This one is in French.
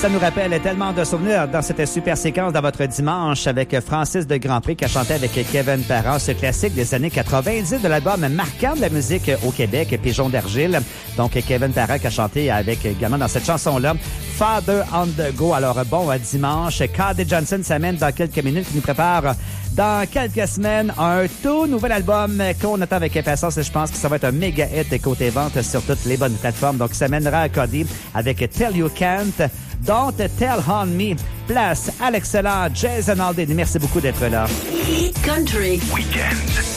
Ça nous rappelle tellement de souvenirs dans cette super séquence dans votre dimanche avec Francis de Grandpré qui a chanté avec Kevin Parent, ce classique des années 90 de l'album marquant de la musique au Québec, Pigeon d'argile. Donc, Kevin Parent qui a chanté avec également dans cette chanson-là, Father on the Go. Alors, bon dimanche. KD Johnson s'amène dans quelques minutes qui nous prépare dans quelques semaines un tout nouvel album qu'on attend avec impatience et je pense que ça va être un méga hit côté vente sur toutes les bonnes plateformes. Donc, il s'amènera à Cody avec Tell You Can't, Don't Tell On Me. Place à l'excellent Jason Aldean. Merci beaucoup d'être là. Country Weekend.